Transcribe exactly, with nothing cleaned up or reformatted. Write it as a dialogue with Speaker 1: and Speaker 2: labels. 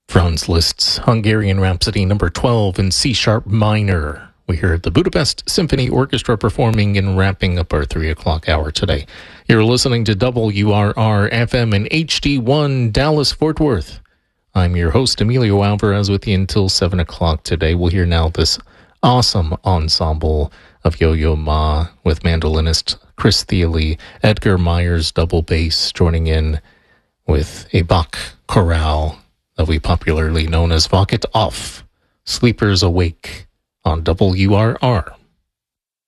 Speaker 1: Franz Liszt's Hungarian Rhapsody number twelve in C-sharp minor. We heard the Budapest Symphony Orchestra performing and wrapping up our three o'clock hour today. You're listening to W R R F M and H D one Dallas-Fort Worth. I'm your host, Emilio Alvarez, with you until seven o'clock today. We'll hear now this awesome ensemble of Yo-Yo Ma with mandolinist Chris Thiele, Edgar Myers double bass, joining in with a Bach chorale that we popularly known as Wacht auf, Sleepers Awake, on W R R.